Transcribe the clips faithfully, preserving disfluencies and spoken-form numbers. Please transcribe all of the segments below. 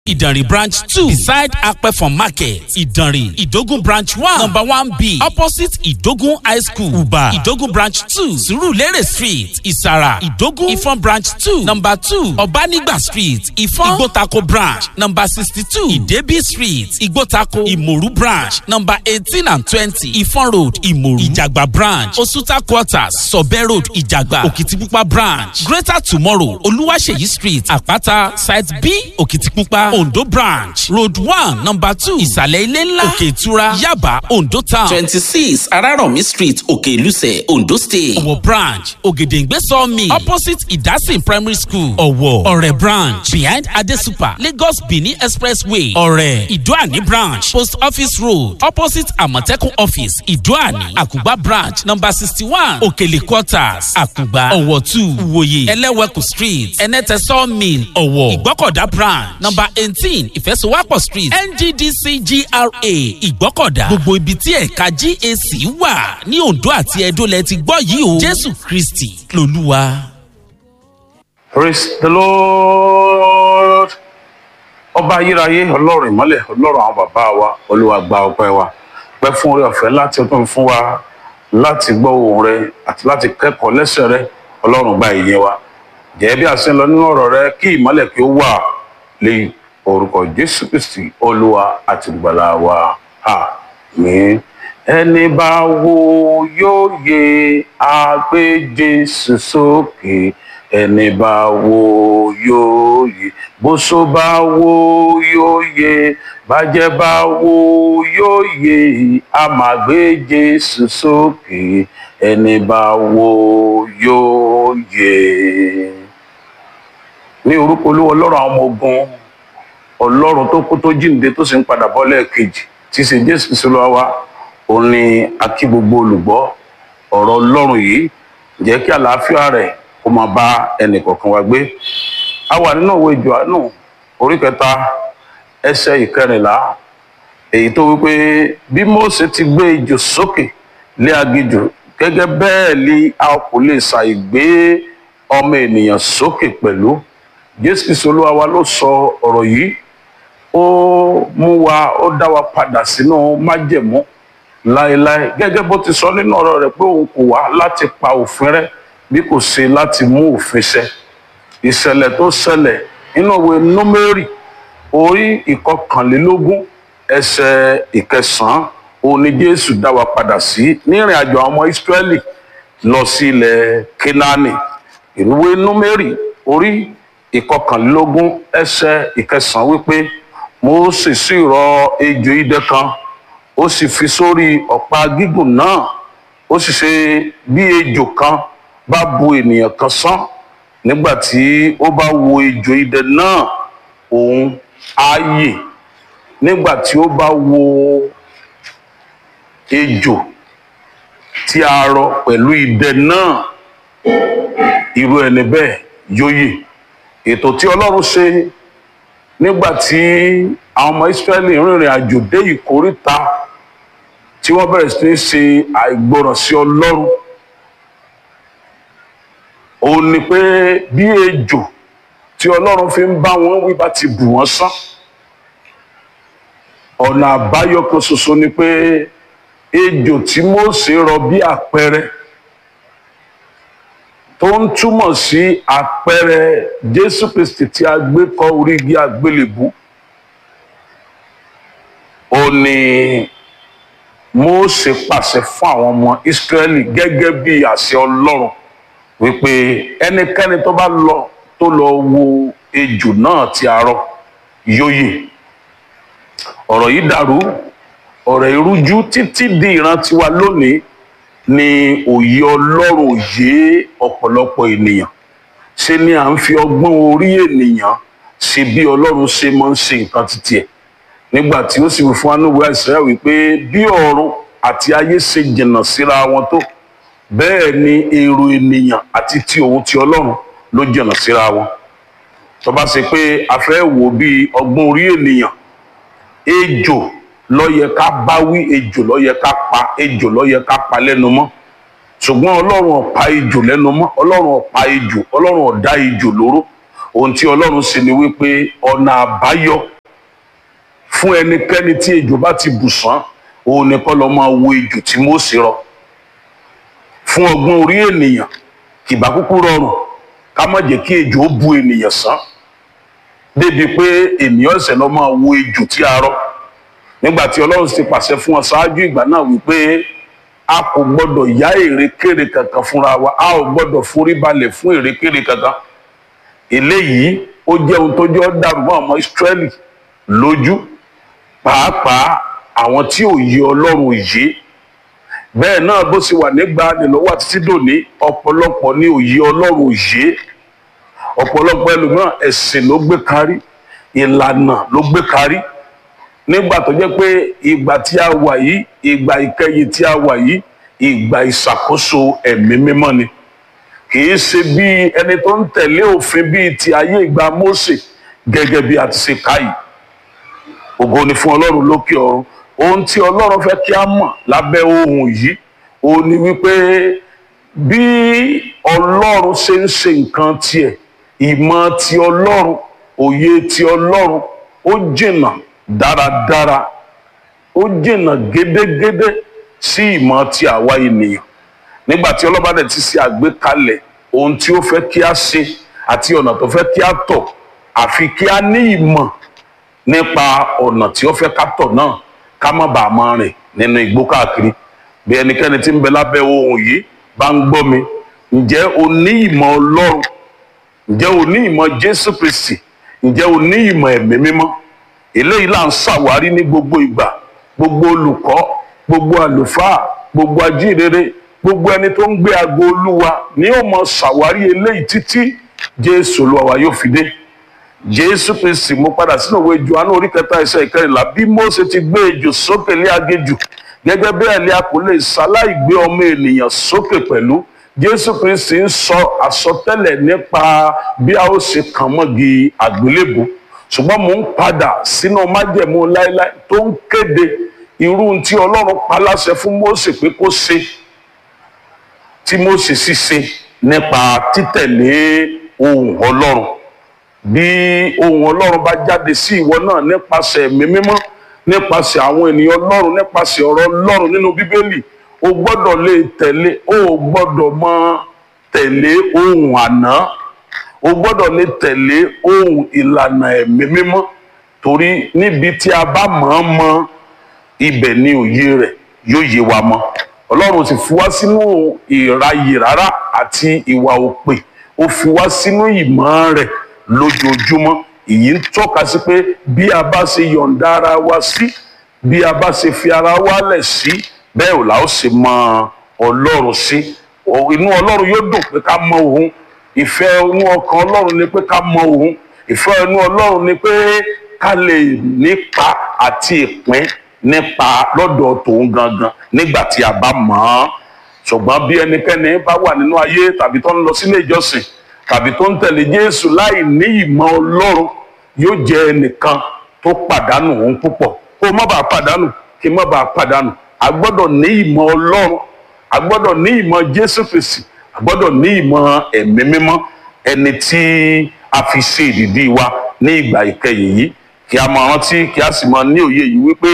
Ìdànrè branch two beside Apefon market. Ìdànrè Ìdógún branch one number one B opposite Ìdógún high school Uba. Ìdógún branch two Surulere street Ìsàrà. Ìdógún Ìfọ̀n branch two number two Ọ̀bánigba street Ìfọ̀n. Ìgbótako branch number sixty-two Ìdẹ́bí street Ìgbótako. Ìmòrú branch number eighteen and twenty Ìfọ̀n road Ìmòrú. Ìjàgbá branch Osuta quarters Sọ̀bẹ́ road Ìjàgbá. Òkìtìpupa branch Greater Tomorrow Olúwaṣèyí street Àpáta site B Òkìtìpupa. Ondo branch road one number two Ìsàlẹ̀ ilé ńlá Òkè Ìtura Yaba Ondo town twenty-six Araromi street Òkè Ìlúsẹ̀ Ondo state. Ọ̀wọ̀ branch Ògèdèngbé sawmill opposite Ìdásìn primary school Ọ̀wọ̀. Ọ̀rẹ́ branch behind Adesupa Lagos Benin expressway Ọ̀rẹ́. Ìdúàní branch post office road opposite Àmọ̀tẹ́kùn office Ìdúàní. Àkùgbá branch number sixty-one Òkèlè quarters Àkùgbá. Ọ̀wọ̀ two Ìwòye Ẹlẹ́wẹ̀kù street Ẹnẹ́tẹ̀ sawmill Ọ̀wọ̀. Ìgbọ́kọ̀dá branch number eighteen Ìfẹsowápọ̀ street N G D C G R A Ìgbọ́kọ̀dá. Gbogbo ibi tí ẹ̀ka G A C wà ní Ondo àti Edo lẹ ti gbọ́ yìí o. Jésù Kristi lolúwa. Praise the Lord. Ọba ayérayé ọlọ́run ìmọ́lẹ̀ ọlọ́run àwọn bàbá wa Olúwa gba ọpẹ́ wa. Pẹ́ fún oore ọ̀fẹ́ láti ọdún fún wa láti gbọ́ ohùn rẹ àti láti kẹ́kọ̀ọ́ lẹ́sẹ̀ rẹ ọlọ́run gba ìyẹn wa. Jẹ́ bí a ṣe ń lọ nínú ọ̀rọ̀ rẹ kí ìmọ́lẹ̀ kí ó wà lé orúkọ Jésù Kristi Olúwa àti Olùgbàlà wa. Àmín. Ẹni bá wo yóò yè á gbé Jésù sókè. Ẹni bá wo yóò yè. Bóṣó bá wo yóò yè. Bájẹ́ bá wo yóò yè. A máa gbé Jésù sókè. Ẹni bá wo yóò yè. Ní orúkọ Olúwa Ọlọ́run àwọn ọmọ ogun, Ọlọ́run tó kú tó jíǹde tó sì ń padà bọ̀ lẹ́ẹ̀kejì tí ṣe Jésù Kristi Olúwa wa, òun ni a kí gbogbo olùgbọ́ ọ̀rọ̀ Ọlọ́run yìí. Jẹ́ kí àlàáfíà rẹ̀ kó máa bá ẹnì kọ̀ọ̀kan wa gbé. A wà nínú ìwé Jòhánù orí kẹta ẹsẹ̀ ìkẹrìnlá èyí tó wípé bí Mósè ti gbé ejò sókè lé aginjù gẹ́gẹ́ bẹ́ẹ̀ ni a kò lè ṣàì gbé ọmọ ènìyàn sókè pẹ̀lú. Jésù Kristi Olúwa wa ló sọ ọ̀rọ̀ yìí. Ó mú wa ó dá wa padà sínú májẹ̀mú láéláé gẹ́gẹ́ bó ti sọ nínú ọ̀rọ̀ rẹ̀ pé òun kò wá láti pa òfin rẹ́ bí kò ṣe láti mú òfin ṣẹ. Ìṣẹ̀lẹ̀ tó ṣẹlẹ̀ nínú ìwé Númérì orí ìkọkànlélógún ẹsẹ̀ ìkẹsàn-án òun ni Jésù dá wa padà sí ní ìrìn àjò àwọn ọmọ Ísírẹ́lì lọ sí ilẹ̀ Kénáánì. Ìwé Númérì orí ìkọkànlélógún ẹsẹ̀ ìkẹsàn-án wípé Mósè sì rọ ejò idẹ kan ó sì fi sórí ọ̀pá gígùn náà ó sì ṣe bí ejò kan bá bu ènìyàn kan sán nígbà tí ó bá wo ejò idẹ náà òun á yè. Nígbà tí ó bá wo ejò tí a rọ pẹ̀lú idẹ náà irú ẹni bẹ́ẹ̀ yóò yè. Ètò tí Ọlọ́run ṣe nígbà tí àwọn ọmọ Ísírẹ́lì rìnrìn àjò dé ìkóríta tí wọ́n bẹ̀rẹ̀ sí ní ṣe àìgbọràn sí Ọlọ́run, òun ni pé bí ejò tí Ọlọ́run fi ń bá wọn wí bá ti bù wọ́n sán, ọ̀nà àbáyọ kan ṣoṣo ni pé ejò tí Mósè rọ bí àpẹẹrẹ tó ń túmọ̀ sí àpẹẹrẹ Jésù Kristi tí a gbé kọ́ orí igi àgbélébú, ó ní Mósè pàṣẹ fún àwọn ọmọ Ísírẹ́lì gẹ́gẹ́ bí àṣẹ Ọlọ́run wípé ẹnikẹ́ni tó bá lọ tó lọ wo ejò náà tí a rọ yóò yè. Ọ̀rọ̀ yìí dàrú, ọ̀rọ̀ ìrújú títí di ìran tiwa lónìí ni òye Ọlọ́run òye ọ̀pọ̀lọpọ̀ ènìyàn. Ṣé ni à ń fi ọgbọ́n orí ènìyàn ṣe bí Ọlọ́run ṣe máa ń ṣe nǹkan títí ẹ̀. Nígbà tí ó sì wí fún wa nínú ìwé Àìsáyà wípé bí ọ̀run àti ayé ṣe jìnnà síra wọn tó bẹ́ẹ̀ ni èrò ènìyàn àti ti òun ti Ọlọ́run ló jìnnà síra wọn. Tó bá ṣe pé a fẹ́ wò bí ọgbọ́n orí ènìyàn, ejò ló yẹ ká bá wí, ejò ló yẹ ká pa, ejò ló yẹ ká pa lẹ́nu mọ́. Ṣùgbọ́n Ọlọ́run ò pa ejò lẹ́nu mọ́, Ọlọ́run ò pa ejò, Ọlọ́run ò dá ejò lóró. ohun tí ọlọ́run sì ni wípé ọ̀nà àbáyọ fún ẹnikẹ́ni tí ejò bá ti bù sán òun ni kọ́ lọ máa wo ejò tí Mósè rọ fún ọgbọ́n orí ènìyàn kìbá kúkú rọrùn ká má jẹ́ kí ejò ó bu ènìyàn sán débi pé ènìyàn ṣẹ̀ lọ máa wo ejò tí a rọ nígbà tí ọlọ́run ti pàṣẹ fún ọ ṣáájú ìgbà náà wípé a kò gbọ́dọ̀ yá èrèkèrè kankan fúnra wa a ò gbọ́dọ̀ forí balẹ̀ fún èrèkèrè kankan eléyìí ó jẹ́ ohun tó jẹ́ dàrú mọ́ ọmọ Ísírẹ́lì lójú pàápàá àwọn tí ò yé ọlọ́run yé bẹ́ẹ̀ náà bó ṣe wà nígbà nílọ́wọ́ títí dòní ọ̀pọ̀lọpọ̀ ní òye ọlọ́run yé ọ̀pọ̀lọpọ̀ ẹlòmíràn ẹ̀sìn ló gbé kárí ìlànà ló gbé kárí nígbà tó jẹ́ pé ìgbà tí a wà yìí ìgbà ìkẹyìn tí a wà yìí ìgbà ìṣàkóso ẹ̀mí mímọ́ ni kìí ṣe bí ẹni tó ń tẹ̀lé òfin bíi ti ayé ìgbà Mósè gẹ́gẹ́ bí a ti ṣe ká yìí ògo ni fún ọlọ́run lókè ọ̀run ohun tí ọlọ́run fẹ́ kí a mọ̀ lábẹ́ ohun yìí ó ní wípé bí ọlọ́run ṣe ń ṣe nǹkan tiẹ̀ ìmọ̀ ti ọlọ́run òye ti ọlọ́run ó jìnnà dáradára ó jìnnà gédégédé sí ìmọ̀ ti àwa ènìyàn nígbà tí ọlọ́ba dẹ̀ ti ṣe àgbékalẹ̀ ohun tí ó fẹ́ kí a ṣe àti ọ̀nà tó fẹ́ kí a tọ̀ àfi kí a ní ìmọ̀ nípa ọ̀nà tí ó fẹ́ ká tọ̀ náà ká má bàa máa rìn nínú igbó káàkiri bí ẹnikẹ́ni tí ń bẹ lábẹ́ ohun yìí bá ń gbọ́ mi ǹjẹ́ o ní ìmọ̀ ọlọ́run ǹjẹ́ o ní ìmọ̀ Jésù Kristi ǹjẹ́ o ní ìmọ̀ ẹ̀mí mímọ́ eléyìí là ń ṣàwárí ní gbogbo ìgbà gbogbo olùkọ́ gbogbo àlùfáà gbogbo ajínrere gbogbo ẹni tó ń gbé aago Olúwa ni ó mọ ṣàwárí eléyìí títí Jésù Olúwa wa yóò fi dé Jésù Kristi mo padà sínú ìwé Jòhánù orí kẹta ẹsẹ̀ ìkẹrìnlá bí Mósè ti gbé ejò sókè lé aginjù gẹ́gẹ́ bẹ́ẹ̀ ni a kò lè ṣaláì gbé ọmọ ènìyàn sókè pẹ̀lú Jésù Kristi ń sọ àsọtẹ́lẹ̀ nípa bí a ó ṣe kàn mọ́gi àgbélébùú ṣùgbọ́n mò ń padà sínú májẹ̀mú láéláé tó ń kéde irú tí Ọlọ́run pa láṣẹ fún Mósè pé kó ṣe tí Mósè sì ṣe nípa títẹ̀lé ohùn Ọlọ́run bí ohùn Ọlọ́run bá jáde sí ìwọ náà nípasẹ̀ ẹ̀mí mímọ́ nípasẹ̀ àwọn ènìyàn Ọlọ́run nípasẹ̀ ọ̀rọ̀ Ọlọ́run nínú Bíbélì o gbọ́dọ̀ lè tẹ̀lé o gbọ́dọ̀ mọ tẹ̀lé ohùn àná o gbọ́dọ̀ lè tẹ̀lé ohùn ìlànà ẹ̀mí mímọ́ torí níbi tí a bá mọ̀ ọ́n mọ ibẹ̀ ni òye rẹ̀ yóò yé wa mọ́ Ọlọ́run sì fi wá sínú ìráyè rárá àti ìwà òpè ó fi wá sínú ìmọ̀ rẹ̀ lójoojúmọ́ èyí ń tọ́ka sí pé bí a bá ṣe yọ̀ǹda ara wa sí bí a bá ṣe fi ara wa lẹ̀ sí bẹ́ẹ̀ ò la ó ṣe mọ Ọlọ́run sí inú Ọlọ́run yóò dùn pé ká mọ òun ìfẹ́ inú ọkàn Ọlọ́run ni pé ká mọ òun ìfẹ́ inú Ọlọ́run ni pé ká lè nípa àti ìpín nípa lọ́dọ̀ tòun gangan nígbà tí a bá mọ̀ ọ́n ṣùgbọ́n bí ẹnikẹ́ni bá wà nínú ayé tàbí tó ń lọ sílé ìjọsìn tàbí tó ń tẹ̀lé Jésù láì ní ìmọ̀ Ọlọ́run yóò jẹ́ ẹnìkan tó pàdánù òun púpọ̀ kó má bàa pàdánù kí má bàa pàdánù a gbọ́dọ̀ ní ìmọ̀ Ọlọ́run a gbọ́dọ̀ ní ìmọ̀ Jésù Kristi a gbọ́dọ̀ ní ìmọ̀ ẹ̀mí mímọ́ ẹni tí a fi ṣe ìdìdí wa ní ìgbà ìkẹyìn yìí kí a máa rántí kí a sì máa ní òye yìí wípé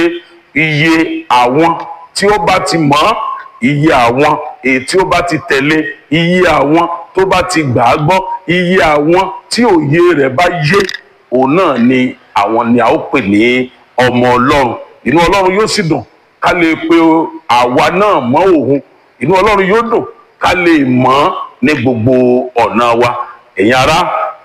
iye àwọn tí ó bá ti mọ̀ iye àwọn èyí tí ó bá ti tẹ̀lé iye àwọn tó bá ti gbà á gbọ́ iye àwọn tí òye rẹ̀ bá yé òun náà ni àwọn ni a ó pè ní ọmọ Ọlọ́run inú Ọlọ́run yóò sì dùn ká lè pe àwa náà mọ́ òun inú Ọlọ́run yóò dùn ká lè mọ̀ ní gbogbo ọ̀nà wa ẹ̀yin ará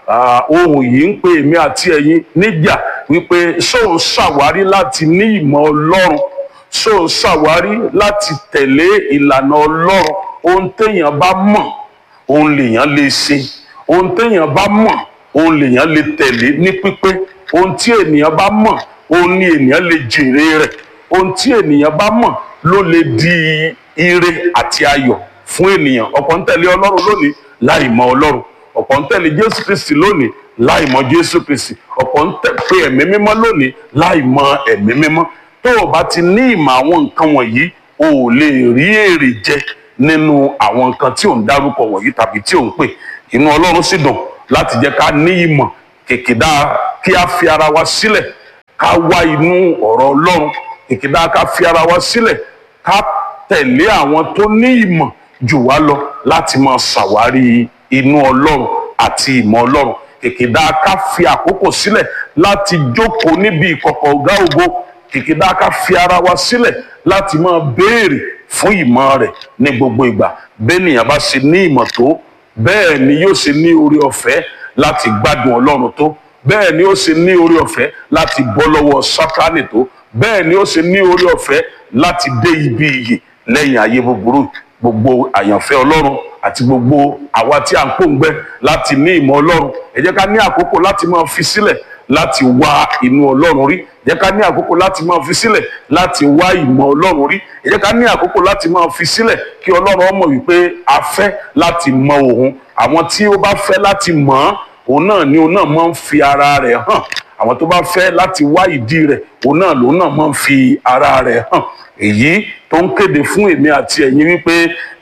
ohun yìí ń pè èmi àti ẹ̀yin níjà wípé sóun ṣàwárí láti ní ìmọ̀ Ọlọ́run sóun ṣàwárí láti tẹ̀lé ìlànà Ọlọ́run ohun téèyàn bá mọ̀ òun lèèyàn lè ṣe ohun téèyàn bá mọ̀ òun lèèyàn lè tẹ̀lé ní pípé ohun tí ènìyàn bá mọ̀ òun ni ènìyàn lè jèrè rẹ̀ ohun tí ènìyàn bá mọ̀ ló lè di ire àti ayọ̀ fún ènìyàn ọ̀pọ̀ ń tẹ̀lé Ọlọ́run lónìí láì mọ̀ Ọlọ́run ọ̀pọ̀ ń tẹ̀lé Jésù Kristi lónìí láì mọ̀ Jésù Kristi ọ̀pọ̀ ń tẹ̀lé ẹ̀mí mímọ́ lónìí láì mọ̀ ẹ̀mí mímọ́ tó o bá ti ní ìmọ̀ àwọn nǹkan wọ̀nyí o ò lè rí èrè jẹ nínú àwọn nǹkan tí ò ń dárúkọ wọ̀nyí tàbí tí ò ń pè inú Ọlọ́run sì dùn láti jẹ́ ká ní ìmọ̀ kìkìdá kí a fi ara wa sílẹ̀ ká wá inú ọ̀rọ̀ Ọlọ́run kìkìdá ká fi ara wa sílẹ̀ ká tẹ̀lé àwọn tó ní ìmọ̀ jù wá lọ láti máa ṣàwárí inú Ọlọ́run àti ìmọ̀ Ọlọ́run kìkìdá ká fi àkókò sílẹ̀ láti jókòó níbi ìkọ̀kọ̀ ọ̀gá ògo kìkìdá ká fi ara wa sílẹ̀ láti máa béèrè fún ìmọ̀ rẹ̀ ní gbogbo ìgbà bẹ́ẹ̀nìyàn bá ṣe ní ìmọ̀ tó bẹ́ẹ̀ ni yóò ṣe ní oore ọ̀fẹ́ láti gbádùn Ọlọ́run tó bẹ́ẹ̀ ni ó ṣe ní oore ọ̀fẹ́ láti bọ́ lọ́wọ́ Sátánì tó bẹ́ẹ̀ ni ó ṣe ní oore ọ̀fẹ́ láti dé ibi ìyè lẹ́yìn ayé búburú gbogbo àyànfẹ́ Ọlọ́run àti gbogbo àwa tí à ń pòǹgbẹ láti ní ìmọ̀ Ọlọ́run ẹ jẹ́ ká ní àkókò láti máa fi sílẹ̀ láti wá inú Ọlọ́run rí ẹ jẹ́ ká ní àkókò láti máa fi sílẹ̀ láti wá ìmọ̀ Ọlọ́run rí ẹ jẹ́ ká ní àkókò láti máa fi sílẹ̀ kí Ọlọ́run mọ̀ wípé a fẹ́ láti mọ òun àwọn tí ó bá fẹ́ láti mọ̀ ọ́n òun náà ni òun náà máa ń fi ara rẹ̀ hàn àwọn tó bá fẹ́ láti wá ìdí rẹ̀ òun náà lòun náà máa ń fi ara rẹ̀ hàn èyí tó ń kéde fún èmi àti ẹ̀yin wípé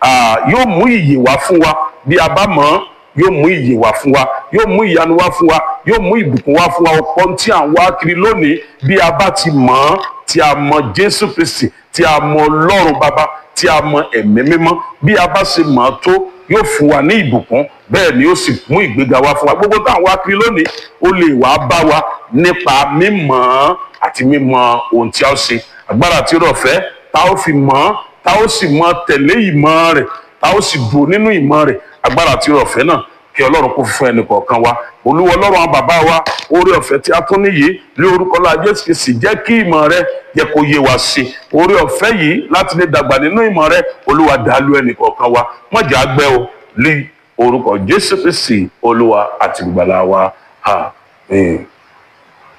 yóò mú ìyè wá fún wa bí a bá mọ̀ ọ́n yóò mú ìyè wá fún wa yóò mú ìyanu wá fún wa yóò mú ìbùkún wá fún wa ọ̀pọ̀ tí à ń wá kiri lónìí bí a bá ti mọ̀ ọ́n tí a mọ̀ Jésù Kristi tí a mọ̀ Ọlọ́run Baba tí a mọ̀ Ẹ̀mí Mímọ́ bí a bá ṣe mọ̀ ọ́n tó yóò fún wa ní ìbùkún bẹ́ẹ̀ ni ó sì mú ìgbéga wá fún wa gbogbo tá à ń wá kiri lónìí ó lè wá bá wa nípa mímọ̀ ọ́n àti mímọ̀ ohun tí a ó ṣe agbára tí ó rọ̀ fẹ́ tá ó fi mọ̀ ọ́n tá ó sì mọ̀ tẹ̀lé ìmọ̀ rẹ̀ tá ó sì dúró nínú ìmọ̀ rẹ̀ agbára tí ó rọ̀ fẹ́ náà kí Ọlọ́run kó fún ẹnì kọ̀ọ̀kan wa Olúwa Ọlọ́run àwọn bàbá wa oore ọ̀fẹ́ tí a tún níyì ní orúkọ la Jésù Kristi jẹ́ kí ìmọ̀ rẹ jẹ́ kó yé wa sí oore ọ̀fẹ́ yìí láti lè dàgbà nínú ìmọ̀ rẹ Olúwa dàlú ẹnì kọ̀ọ̀kan wa má jẹ́ àgbẹ̀ o ní orúkọ Jésù Kristi Olúwa àti ìgbàlà wa àmín.